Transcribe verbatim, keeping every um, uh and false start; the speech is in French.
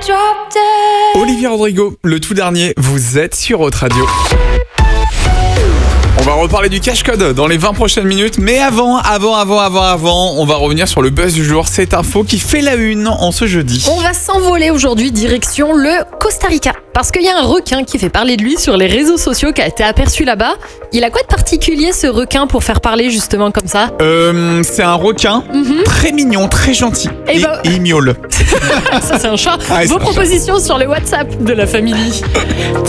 Olivia Rodrigo, le tout dernier, vous êtes sur Haute Radio. On va reparler du cache-code dans les vingt prochaines minutes, mais avant, avant, avant, avant, avant, on va revenir sur le buzz du jour, cette info qui fait la une en ce jeudi. On va s'envoler aujourd'hui direction le Costa Rica, parce qu'il y a un requin qui fait parler de lui sur les réseaux sociaux qui a été aperçu là-bas. Il a quoi de particulier ce requin pour faire parler justement comme ça ? Euh, c'est un requin mm-hmm. très mignon, très gentil, et, et, bah... et il miaule. Ça c'est un chat. Ah, Vos propositions chat. Sur le WhatsApp de la famille.